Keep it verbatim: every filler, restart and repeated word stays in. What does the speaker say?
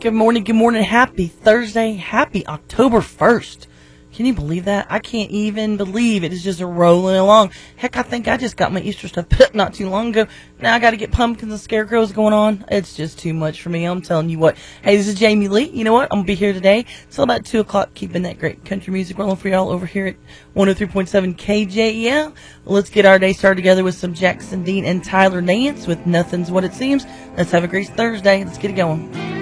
Good morning, good morning. Happy Thursday. Happy October first. Can you believe that? I can't even believe it is just rolling along. Heck, I think I just got my Easter stuff put up not too long ago. Now I got to get pumpkins and scarecrows going on. It's just too much for me. I'm telling you what. Hey, this is Jamie Lee. You know what? I'm going to be here today till about two o'clock, keeping that great country music rolling for y'all over here at one oh three point seven K J E L. Let's get our day started together with some Jackson Dean and Tyler Nance with Nothing's What It Seems. Let's have a great Thursday. Let's get it going.